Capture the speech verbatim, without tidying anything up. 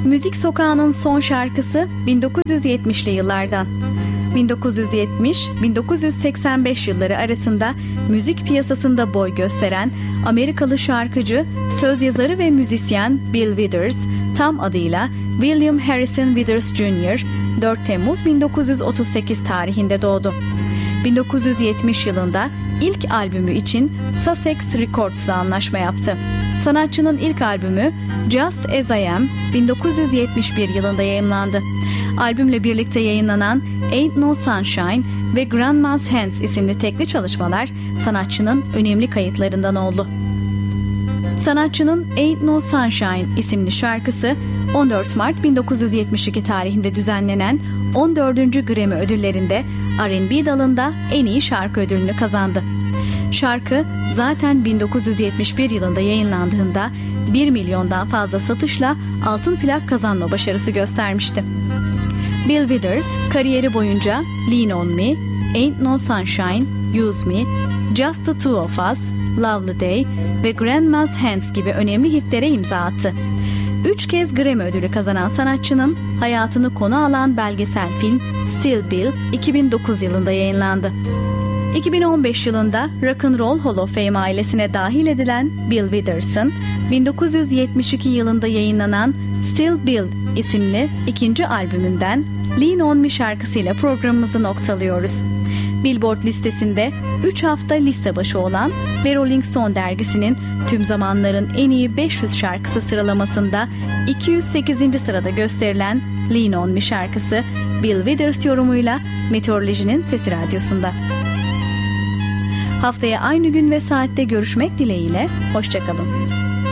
Müzik Sokağı'nın son şarkısı bin dokuz yüz yetmişli yıllardan. bin dokuz yüz yetmiş - bin dokuz yüz seksen beş yılları arasında müzik piyasasında boy gösteren Amerikalı şarkıcı, söz yazarı ve müzisyen Bill Withers, tam adıyla William Harrison Withers Junior, dört Temmuz bin dokuz yüz otuz sekiz tarihinde doğdu. bin dokuz yüz yetmiş yılında ilk albümü için Sussex Records'la anlaşma yaptı. Sanatçının ilk albümü Just As I Am bin dokuz yüz yetmiş bir yılında yayımlandı. Albümle birlikte yayınlanan Ain't No Sunshine ve Grandma's Hands isimli tekli çalışmalar sanatçının önemli kayıtlarından oldu. Sanatçının Ain't No Sunshine isimli şarkısı on dört Mart bin dokuz yüz yetmiş iki tarihinde düzenlenen on dördüncü Grammy ödüllerinde R and B dalında en iyi şarkı ödülünü kazandı. Şarkı zaten bin dokuz yüz yetmiş bir yılında yayınlandığında bir milyondan fazla satışla altın plak kazanma başarısı göstermişti. Bill Withers kariyeri boyunca Lean On Me, Ain't No Sunshine, Use Me, Just the Two of Us, Lovely Day ve Grandma's Hands gibi önemli hitlere imza attı. Üç kez Grammy ödülü kazanan sanatçının hayatını konu alan belgesel film Still Bill iki bin dokuz yılında yayınlandı. iki bin on beş yılında Rock and Roll Hall of Fame ailesine dahil edilen Bill Withers'ın bin dokuz yüz yetmiş iki yılında yayınlanan Still Bill isimli ikinci albümünden Lean On Me şarkısıyla programımızı noktalıyoruz. Billboard listesinde üç hafta liste başı olan ve Rolling Stone dergisinin tüm zamanların en iyi beş yüz şarkısı sıralamasında iki yüz sekizinci sırada gösterilen Lean On Me şarkısı Bill Withers yorumuyla Meteoroloji'nin Sesi Radyosu'nda. Haftaya aynı gün ve saatte görüşmek dileğiyle, hoşça kalın.